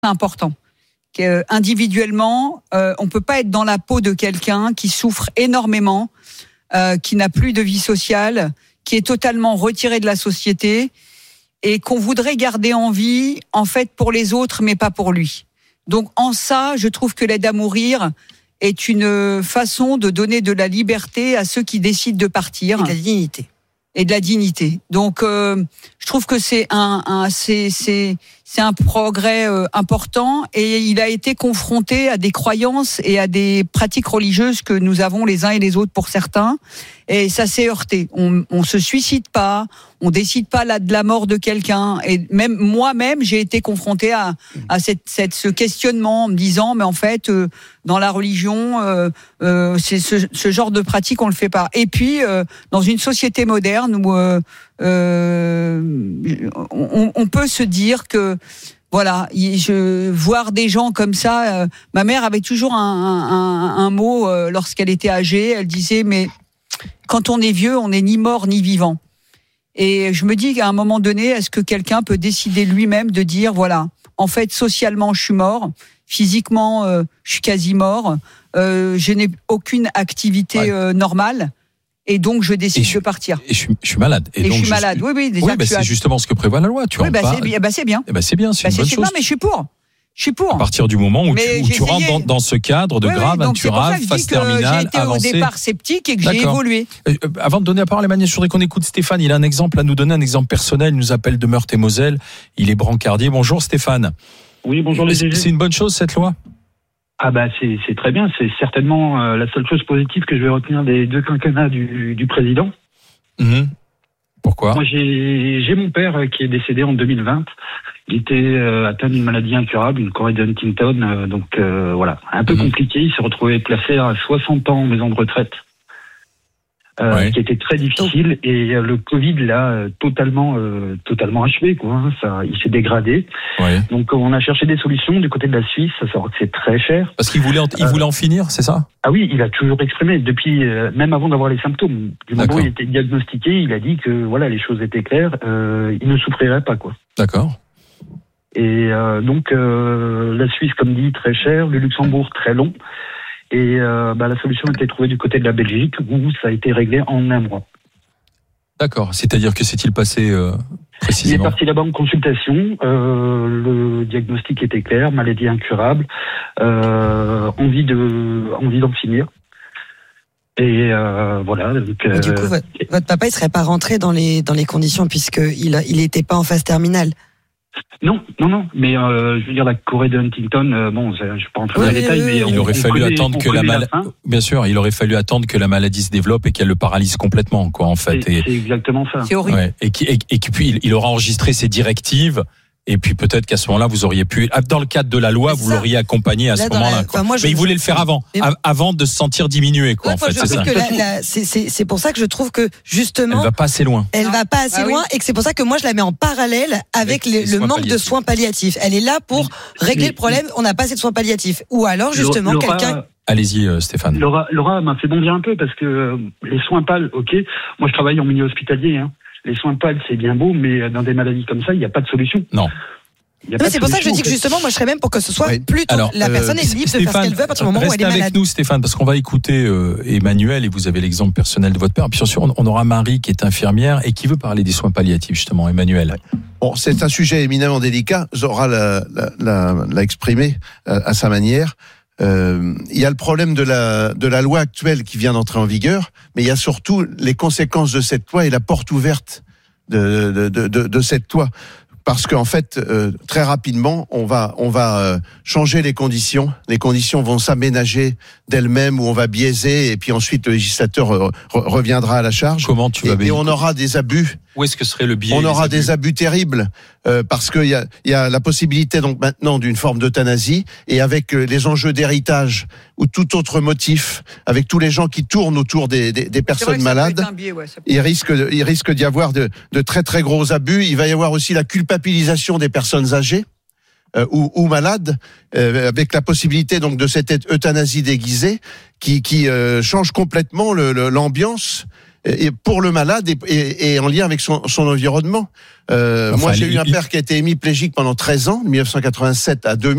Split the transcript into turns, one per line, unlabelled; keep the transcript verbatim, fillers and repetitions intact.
important. Euh, individuellement, euh, on peut pas être dans la peau de quelqu'un qui souffre énormément, euh, qui n'a plus de vie sociale, qui est totalement retiré de la société et qu'on voudrait garder en vie, en fait, pour les autres, mais pas pour lui. Donc, en ça, je trouve que l'aide à mourir est une façon de donner de la liberté à ceux qui décident de partir.
Et de la dignité.
Et de la dignité. Donc, euh, je trouve que c'est un, un c'est, c'est, c'est un progrès euh, important et il a été confronté à des croyances et à des pratiques religieuses que nous avons les uns et les autres pour certains. Et ça s'est heurté. On, on se suicide pas, on décide pas là de la mort de quelqu'un. Et même moi-même, j'ai été confronté à, à cette, cette, ce questionnement en me disant, mais en fait, euh, dans la religion, euh, euh, c'est ce, ce genre de pratique, on le fait pas. Et puis, euh, dans une société moderne où euh, euh, on, on peut se dire que voilà, je voir des gens comme ça. Euh, ma mère avait toujours un, un, un mot euh, lorsqu'elle était âgée. Elle disait, mais quand on est vieux, on n'est ni mort ni vivant. Et je me dis qu'à un moment donné, est-ce que quelqu'un peut décider lui-même de dire, voilà, en fait, socialement, je suis mort, physiquement, euh, je suis quasi mort, euh, je n'ai aucune activité ouais. euh, normale. Et donc, je décide
je,
de partir.
Et je suis, je suis malade.
Et, et donc, je suis je malade, suis... oui, oui. Déjà,
oui, bah, c'est as... justement ce que prévoit la loi. Tu
oui, bah,
pas...
c'est, bah, c'est bien.
Eh bah, c'est bien, c'est
bah,
une
c'est
bonne
super,
chose.
mais je suis pour. Je suis pour.
À partir du moment où mais tu, où tu rentres dans, dans ce cadre de
oui,
grave,
oui,
incurable, phase terminale,
avancée. J'ai été
avancée.
au départ sceptique et que
D'accord.
j'ai évolué.
Euh, avant de donner la parole à Emmanuel, je voudrais qu'on écoute Stéphane. Il a un exemple à nous donner, un exemple personnel. Il nous appelle de Meurthe-et-Moselle. Il est brancardier. Bonjour Stéphane.
Oui, bonjour les G G.
C'est une bonne chose cette loi ?
Ah bah c'est, c'est très bien. C'est certainement euh, la seule chose positive que je vais retenir des deux quinquennats du, du président.
Mmh. Pourquoi ?
Moi, j'ai, j'ai mon père qui est décédé en deux mille vingt. Il était euh, atteint d'une maladie incurable, une chorée de Huntington. Euh, donc euh, voilà, un peu mmh. compliqué. Il s'est retrouvé placé à soixante ans en maison de retraite, euh, ouais. qui était très difficile. Et euh, le Covid l'a euh, totalement, euh, totalement achevé. Quoi, hein. Ça, il s'est dégradé.
Ouais.
Donc on a cherché des solutions du côté de la Suisse. Ça savoir que c'est très cher.
Parce qu'il voulait, en, il voulait en finir, c'est ça ?
Ah oui, il a toujours exprimé, depuis euh, même avant d'avoir les symptômes. Du moment où il était diagnostiqué, il a dit que voilà, les choses étaient claires, euh, il ne souffrirait pas, quoi.
D'accord.
Et euh, donc euh, la Suisse, comme dit, très cher, le Luxembourg très long, et euh, bah, la solution a été trouvée du côté de la Belgique où ça a été réglé en un mois.
D'accord. C'est-à-dire que s'est-il passé euh, précisément ?
Il est parti là-bas en consultation, euh, le diagnostic était clair, maladie incurable, euh, envie de, envie d'en finir. Et euh, voilà. Donc,
euh, du coup, votre, votre papa, il serait pas rentré dans les dans les conditions puisque il a, il était pas en phase terminale.
Non, non, non. Mais euh, je veux dire, la chorée de Huntington, euh, bon, je ne vais pas rentrer dans
oui,
les détails,
oui,
mais
oui.
il
on,
aurait
on
fallu
connaît,
attendre que la maladie. Bien sûr, il aurait fallu attendre que la maladie se développe et qu'elle le paralyse complètement, quoi, en fait.
C'est,
et,
c'est exactement ça.
C'est horrible.
Ouais, et, qui, et, et puis il, il aura enregistré ses directives. Et puis peut-être qu'à ce moment-là, vous auriez pu, dans le cadre de la loi, vous l'auriez accompagné à Là, ce moment-là. La... Quoi. Enfin, moi, je... Mais il voulait le faire avant, mais... avant de se sentir diminué, quoi. Ouais, en fait, c'est ça.
Que la, la, c'est, c'est, c'est pour ça que je trouve que justement,
elle va pas assez loin.
Elle non. va pas assez ah, loin, oui. et que c'est pour ça que moi je la mets en parallèle avec, avec les, le manque palliatifs. de soins palliatifs. Elle est là pour oui. régler oui. le problème. On n'a pas assez de soins palliatifs. Ou alors justement Laura... quelqu'un.
Allez-y, euh, Stéphane.
Laura, Laura m'a fait bondir un peu parce que euh, les soins pâles, ok. Moi, je travaille en milieu hospitalier. Hein. Les soins pâles, c'est bien beau, mais dans des maladies comme ça, il n'y a pas de solution.
Non.
Non, mais c'est pour ça que je dis que justement, moi, je serais même pour que ce soit oui. plutôt
Alors,
la personne est libre Stéphane, de faire ce qu'elle veut à partir du moment où elle est malade.
Restez avec nous, Stéphane, parce qu'on va écouter euh, Emmanuel et vous avez l'exemple personnel de votre père. Et puis bien sûr, on, on aura Marie qui est infirmière et qui veut parler des soins palliatifs, justement. Emmanuel.
Bon, c'est un sujet éminemment délicat. Zora l'a, l'a, l'a, l'a exprimé euh, à sa manière. Euh, il y a le problème de la de la loi actuelle qui vient d'entrer en vigueur, mais il y a surtout les conséquences de cette loi et la porte ouverte de de de, de, de cette loi. Parce qu'en fait, euh, très rapidement, on va on va euh, changer les conditions. Les conditions vont s'aménager d'elles-mêmes, où on va biaiser, et puis ensuite le législateur euh, re- reviendra à la charge.
Comment tu vas
et, et on aura des abus.
Où est-ce que serait le biais ?
On aura des abus, des abus terribles euh, parce qu'il y a il y a la possibilité donc maintenant d'une forme d'euthanasie, et avec euh, les enjeux d'héritage ou tout autre motif, avec tous les gens qui tournent autour des des, des personnes malades, biais, ouais, il risque il risque d'y avoir de de très très gros abus. Il va y avoir aussi la culpabilisation des personnes âgées euh, ou, ou malades, euh, avec la possibilité donc de cette euthanasie déguisée qui qui euh, change complètement le, le, l'ambiance. Et pour le malade et, et, et en lien avec son, son environnement. Euh, enfin, moi, j'ai il, eu un père qui a été hémiplégique pendant treize ans, de mille neuf cent quatre-vingt-sept à deux mille.